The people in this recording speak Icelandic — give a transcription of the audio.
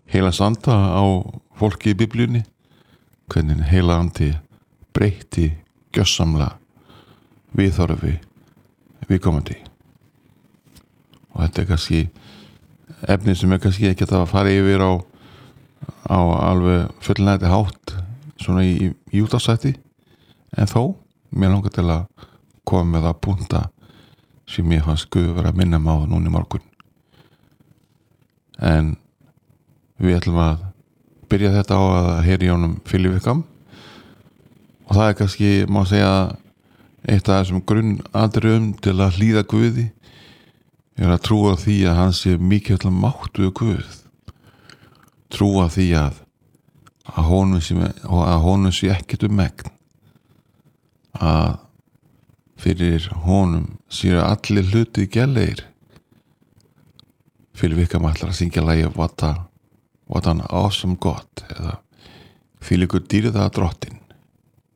heilans anda á fólki í biblíunni, hvernig heila andi breytti gjörsamlega viðhorfi viðkomandi. Og þetta kannski efni sem kannski ekki að fara yfir á alveg fullnægandi hátt svona í útvarpsþætti, en þó mér langar til að koma með að punta sem mér fannst Guð vera að minna mig á núna í morgun. En við ætlum að byrja þetta á að heyra í honum Philip Wickham, og það kannski, má segja, eitt af þessum grunnatriðum til að hlýða Guði að trúa því að hann sé mikið máttugur Guð, trúa því að honum sé ekkert megn, að fyrir honum séu allir hluti gælegir. Philip Wickham ætlar að syngja lagið What an awesome God, eða Hvílíkur dýrðar drottinn.